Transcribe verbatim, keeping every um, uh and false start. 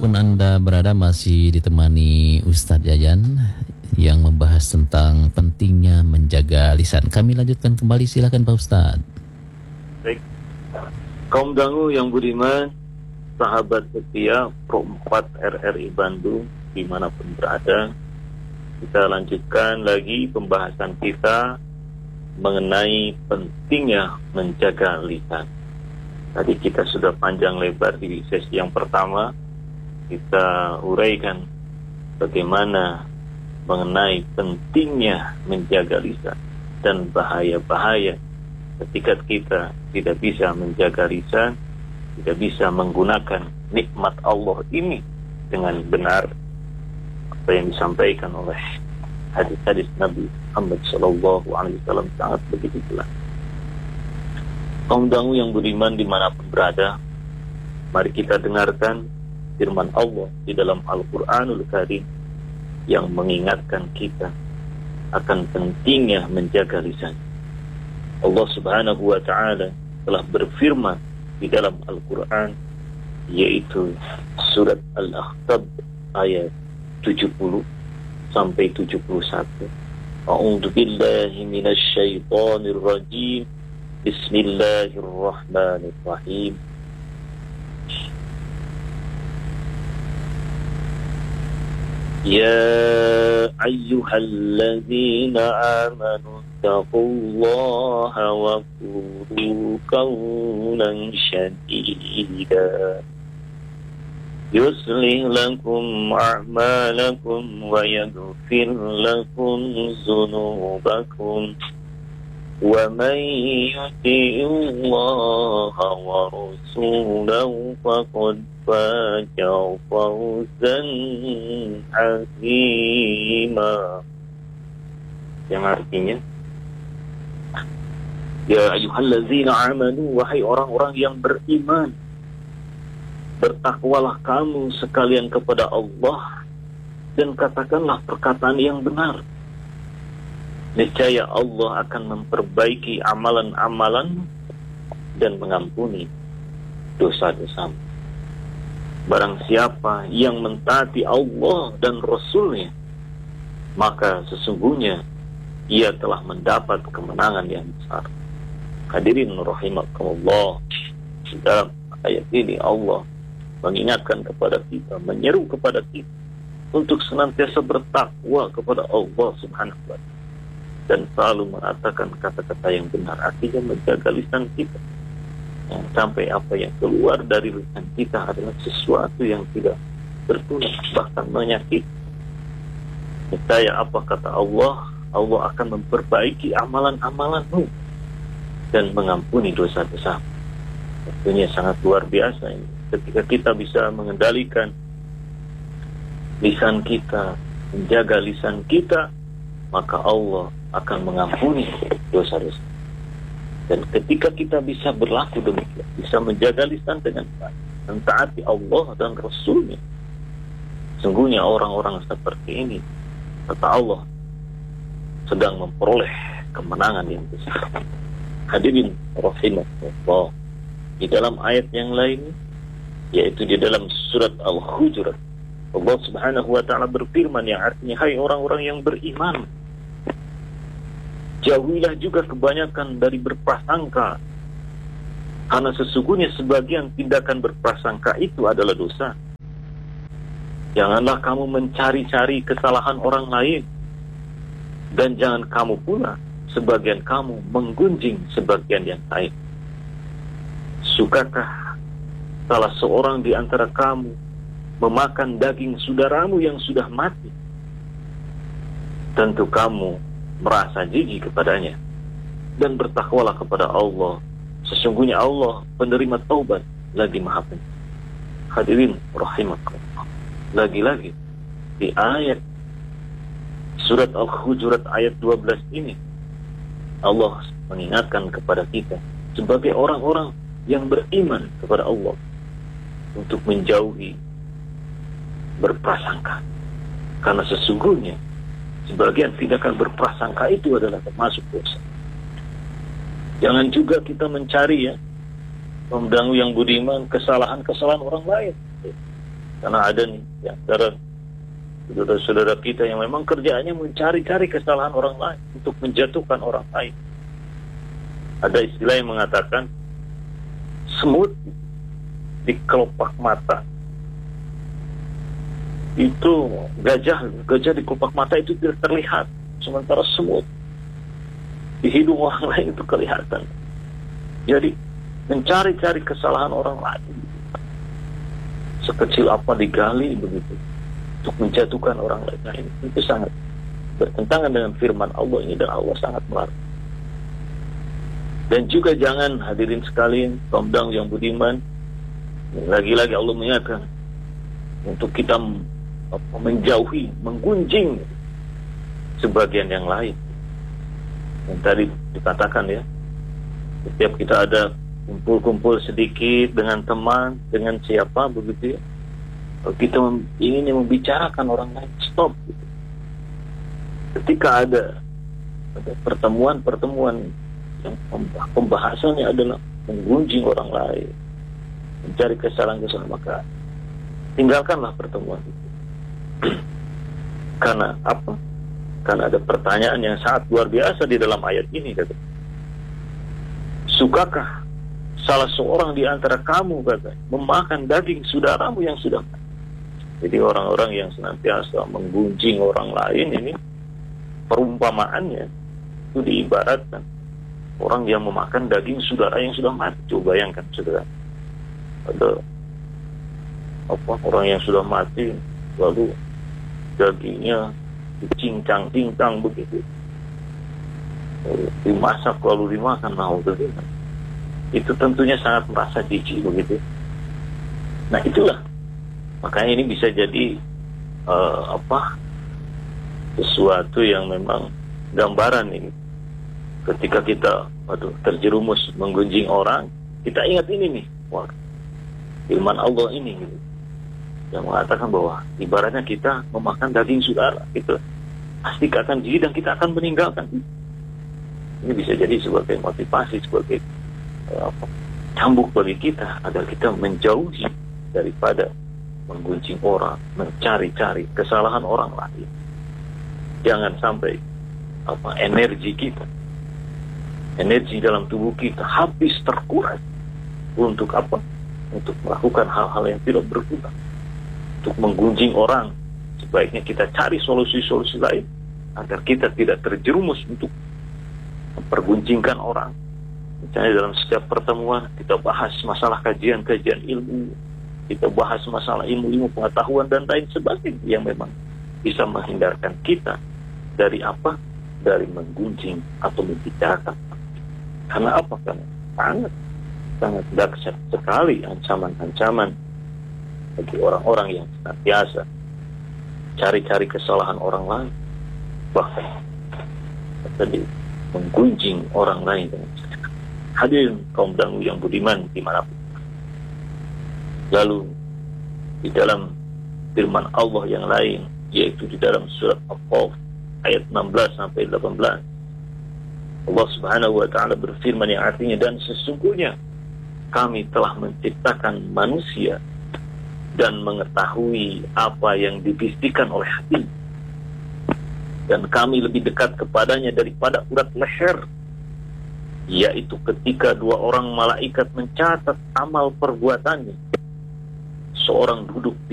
dimanapun Anda berada, masih ditemani Ustadz Yayan yang membahas tentang pentingnya menjaga lisan. Kami lanjutkan kembali, silakan Pak Ustadz. Baik, kaum dangu yang budiman, sahabat setia Pro empat R R I Bandung dimanapun berada, kita lanjutkan lagi pembahasan kita mengenai pentingnya menjaga lisan. Tadi kita sudah panjang lebar di sesi yang pertama, kita uraikan bagaimana mengenai pentingnya menjaga lisan dan bahaya-bahaya ketika kita tidak bisa menjaga lisan, tidak bisa menggunakan nikmat Allah ini dengan benar, apa yang disampaikan oleh hadis-hadis Nabi Muhammad Shallallahu Alaihi Wasallam sangat begitu jelas. Kaum dangu yang beriman dimanapun berada, mari kita dengarkan firman Allah di dalam Al-Quranul Karim yang mengingatkan kita akan pentingnya menjaga lisan. Allah Subhanahu wa Ta'ala telah berfirman di dalam Al-Quran, yaitu surat Al-Ahzab ayat tujuh puluh sampai tujuh puluh satu. A'udzu billahi minasy syaithanir rajim. Bismillahirrahmanirrahim. Ya ayyuhalladzina amanu taqullaha wa qulu qawlan sadida yuslih lakum a'malakum wa yaghfir lakum dzunubakum wa man yuti'illaha wa rasulahu faqad faza fawzan 'azima. Yang artinya, ya ayyuhallazina amanu, wahai orang-orang yang beriman, bertakwalah kamu sekalian kepada Allah dan katakanlah perkataan yang benar. Niscaya Allah akan memperbaiki amalan-amalan dan mengampuni dosa-dosamu. Barang siapa yang mentaati Allah dan Rasul-Nya, maka sesungguhnya ia telah mendapat kemenangan yang besar. Hadirin rahimakumullah, dalam ayat ini Allah mengingatkan kepada kita, menyeru kepada kita untuk senantiasa bertakwa kepada Allah Subhanahu wa Ta'ala dan selalu mengatakan kata-kata yang benar, artinya menjaga lisan kita. Yang sampai apa yang keluar dari lisan kita adalah sesuatu yang tidak berguna, bahkan menyakiti. Niscaya apa kata Allah, Allah akan memperbaiki amalan-amalanmu dan mengampuni dosa-dosa. Tentunya sangat luar biasa ini. Ketika kita bisa mengendalikan lisan kita, menjaga lisan kita, maka Allah akan mengampuni dosa-dosa. Dan ketika kita bisa berlaku demikian, bisa menjaga lisan dengan baik, mentaati Allah dan Rasul-Nya, sungguhnya orang-orang seperti ini, kata Allah, sedang memperoleh kemenangan yang besar. Hadirin rahimahullah, di dalam ayat yang lain, yaitu di dalam surat Al-Hujurat, Allah Subhanahu wa Ta'ala berfirman yang artinya, hai orang-orang yang beriman, jauhilah juga kebanyakan dari berprasangka, karena sesungguhnya sebagian tindakan berprasangka itu adalah dosa. Janganlah kamu mencari-cari kesalahan orang lain, dan jangan kamu pula sebagian kamu menggunjing sebagian yang lain. Sukakah salah seorang di antara kamu memakan daging saudaramu yang sudah mati? Tentu kamu merasa jijik kepadanya, dan bertakwalah kepada Allah. Sesungguhnya Allah penerima taubat lagi Maha Penyayang. Hadirin rahimakumullah, lagi-lagi di ayat surat Al-Hujurat ayat dua belas ini, Allah mengingatkan kepada kita sebagai orang-orang yang beriman kepada Allah untuk menjauhi berprasangka, karena sesungguhnya sebagian tindakan berprasangka itu adalah termasuk dosa. Jangan juga kita mencari, ya, kaum dangu yang budiman, kesalahan-kesalahan orang lain. Karena ada nih yang saudara saudara kita yang memang kerjaannya mencari-cari kesalahan orang lain untuk menjatuhkan orang lain. Ada istilah yang mengatakan semut di kelopak mata. Itu gajah, gajah di kelopak mata itu tidak terlihat, sementara semut di hidung orang lain itu kelihatan. Jadi mencari-cari kesalahan orang lain, sekecil apa digali begitu, untuk menjatuhkan orang lain. Nah, ini itu sangat bertentangan dengan firman Allah ini, dan Allah sangat melarang. Dan juga jangan, hadirin sekalian, kaum dang yang budiman, lagi-lagi Allah mengingatkan untuk kita menjauhi, menggunjing sebagian yang lain. Yang tadi dikatakan ya, setiap kita ada kumpul-kumpul sedikit dengan teman, dengan siapa begitu ya, kalau kita ingin membicarakan orang lain, stop gitu. Ketika ada, ada pertemuan-pertemuan yang pembahasannya adalah menggunjing orang lain, mencari kesalahan-kesalahan, maka tinggalkanlah pertemuan itu. Karena apa? Karena ada pertanyaan yang sangat luar biasa di dalam ayat ini, kata. Sukakah salah seorang di antara kamu, kata, memakan daging saudaramu yang sudah mati? Jadi orang-orang yang senantiasa menggunjing orang lain ini, perumpamaannya itu diibaratkan orang yang memakan daging saudara yang sudah mati. Coba bayangkan, saudara, ada apa, orang yang sudah mati lalu dagingnya dicincang-cincang begitu, dimasak lalu dimakan, nah begitu. Itu tentunya sangat merasa jijik begitu. Nah itulah, makanya ini bisa jadi uh, apa sesuatu yang memang gambaran ini. Ketika kita waduh, terjerumus menggunjing orang, kita ingat ini nih, wah, firman Allah ini gitu, yang mengatakan bahwa ibaratnya kita memakan daging saudara, itu pasti akan jijik dan kita akan meninggalkan. Ini bisa jadi sebagai motivasi, sebagai uh, apa, cambuk bagi kita agar kita menjauhi daripada menggunjing orang, mencari-cari kesalahan orang lain. Jangan sampai apa energi kita, energi dalam tubuh kita habis terkuras untuk apa? Untuk melakukan hal-hal yang tidak berguna, untuk menggunjing orang. Sebaiknya kita cari solusi-solusi lain agar kita tidak terjerumus untuk mempergunjingkan orang. Misalnya dalam setiap pertemuan kita bahas masalah kajian-kajian ilmu, kita bahas masalah ilmu-ilmu pengetahuan dan lain sebagainya yang memang bisa menghindarkan kita dari apa? Dari menggunjing atau membicarakan. Karena apa? Karena sangat sangat dahsyat sekali ancaman-ancaman bagi orang-orang yang senantiasa cari-cari kesalahan orang lain, bahkan tadi menggunjing orang lain. Hadirin kaum dangu yang budiman dimanapun. Lalu di dalam firman Allah yang lain, yaitu di dalam surat Al-Qaf ayat enam belas sampai delapan belas, Allah Subhanahu wa taala berfirman yang artinya, dan sesungguhnya kami telah menciptakan manusia dan mengetahui apa yang dibisikkan oleh hati, dan kami lebih dekat kepadanya daripada urat leher, yaitu ketika dua orang malaikat mencatat amal perbuatannya. Seorang duduk